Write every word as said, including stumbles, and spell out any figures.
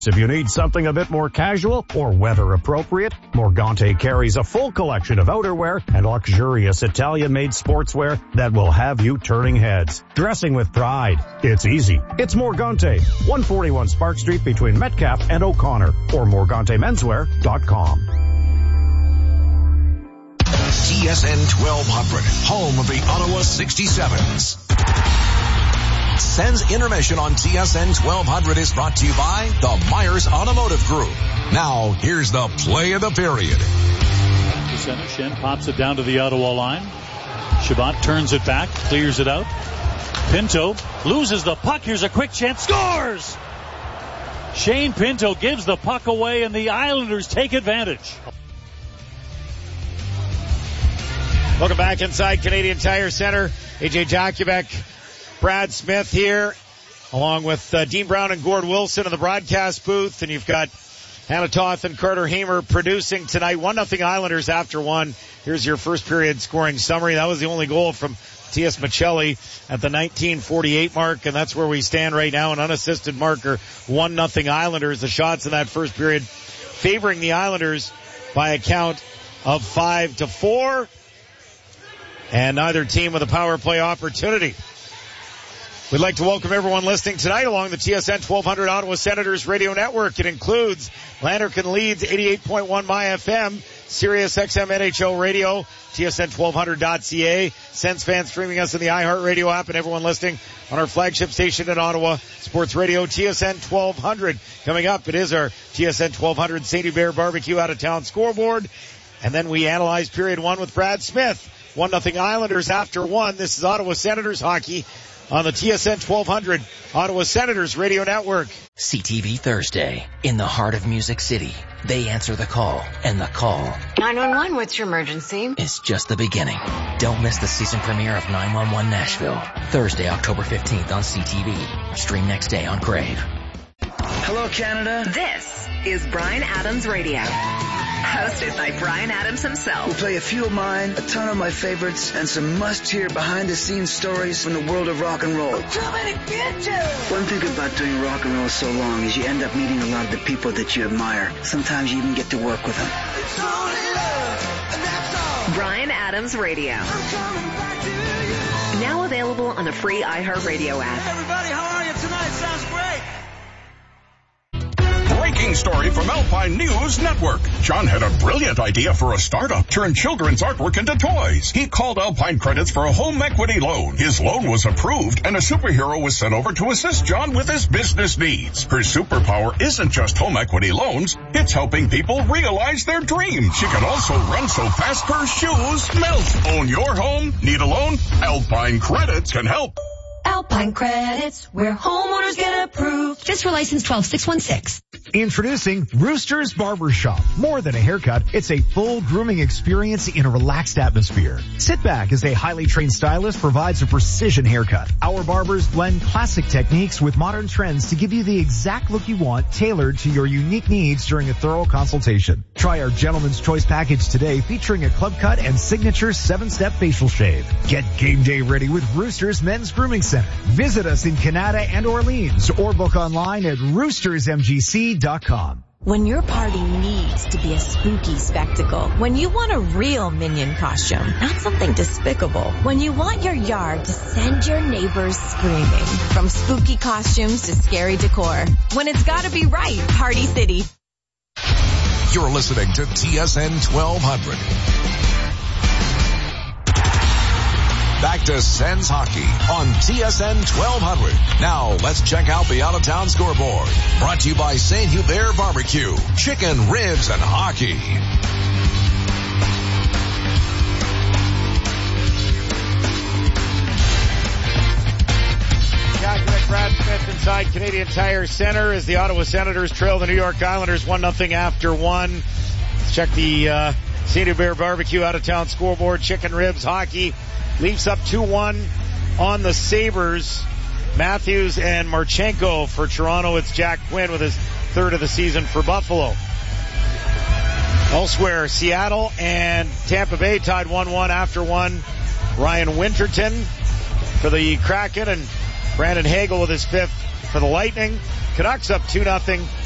If you need something a bit more casual or weather appropriate, Morgante carries a full collection of outerwear and luxurious Italian-made sportswear that will have you turning heads. Dressing with pride. It's easy. It's Morgante, one forty-one Spark Street between Metcalf and O'Connor, or morgante menswear dot com. T S N twelve hundred, home of the Ottawa sixty-sevens. Sens Intermission on T S N twelve hundred is brought to you by the Myers Automotive Group. Now, here's the play of the period. The center, Shen pops it down to the Ottawa line. Shabbat turns it back, clears it out. Pinto loses the puck. Here's a quick chance. Scores! Shane Pinto gives the puck away, and the Islanders take advantage. Welcome back inside Canadian Tire Center. A J Jakubek, Brad Smith here, along with uh, Dean Brown and Gord Wilson in the broadcast booth. And you've got Hannah Toth and Carter Hamer producing tonight. One nothing Islanders after one. Here's your first period scoring summary. That was the only goal from T S Michelli at the nineteen forty-eight mark, and that's where we stand right now. An unassisted marker, one nothing Islanders. The shots in that first period favoring the Islanders by a count of five to four. And neither team with a power play opportunity. We'd like to welcome everyone listening tonight along the T S N twelve hundred Ottawa Senators radio network. It includes Lanark and Leeds eighty-eight point one My F M, Sirius X M N H L Radio, T S N twelve hundred dot C A, Sens fans streaming us in the iHeartRadio app, and everyone listening on our flagship station in Ottawa, Sports Radio T S N twelve hundred. Coming up, it is our T S N twelve hundred Saint Hubert Barbecue out of town scoreboard. And then we analyze period one with Brad Smith. One nothing Islanders after one. This is Ottawa Senators hockey on the T S N twelve hundred Ottawa Senators radio network. C T V Thursday. In the heart of Music City, they answer the call, and the call nine one one, what's your emergency? Is just the beginning. Don't miss the season premiere of nine one one Nashville. Thursday, October fifteenth on C T V. Stream next day on Crave. Hello, Canada. This is Bryan Adams Radio. Hosted by Bryan Adams himself. We'll play a few of mine, a ton of my favorites, and some must-hear behind-the-scenes stories from the world of rock and roll. Too many bitches! One thing about doing rock and roll so long is you end up meeting a lot of the people that you admire. Sometimes you even get to work with them. It's only love, and that's all. Bryan Adams Radio. I'm coming back to you. Now available on the free iHeartRadio app. Hey everybody, how are you tonight? Sounds great. Breaking story from Alpine News Network. John had a brilliant idea for a startup. Turn children's artwork into toys. He called Alpine Credits for a home equity loan. His loan was approved, and a superhero was sent over to assist John with his business needs. Her superpower isn't just home equity loans. It's helping people realize their dreams. She can also run so fast her shoes melt. Own your home? Need a loan? Alpine Credits can help. Alpine Credits, where homeowners get approved. Just for license twelve six one six. Introducing Rooster's Barbershop. More than a haircut, it's a full grooming experience in a relaxed atmosphere. Sit back as a highly trained stylist provides a precision haircut. Our barbers blend classic techniques with modern trends to give you the exact look you want, tailored to your unique needs during a thorough consultation. Try our Gentleman's Choice package today, featuring a club cut and signature seven-step facial shave. Get game day ready with Rooster's Men's Grooming Center. Visit us in Canada and Orleans, or book online at roosters m g c dot com. When your party needs to be a spooky spectacle, when you want a real Minion costume, not something despicable, when you want your yard to send your neighbors screaming, from spooky costumes to scary decor, when it's gotta be right, Party City. You're listening to T S N twelve hundred. Back to Sens hockey on T S N twelve hundred. Now let's check out the out-of-town scoreboard. Brought to you by Saint Hubert Barbecue, chicken, ribs, and hockey. Jack Brad Smith inside Canadian Tire Center as the Ottawa Senators trail the New York Islanders one nothing after one. Let's check the uh, Saint Hubert Barbecue out-of-town scoreboard, chicken, ribs, hockey. Leafs up two one on the Sabres. Matthews and Marchenko for Toronto. It's Jack Quinn with his third of the season for Buffalo. Elsewhere, Seattle and Tampa Bay tied one one after one. Ryan Winterton for the Kraken and Brandon Hagel with his fifth for the Lightning. Canucks up two nothing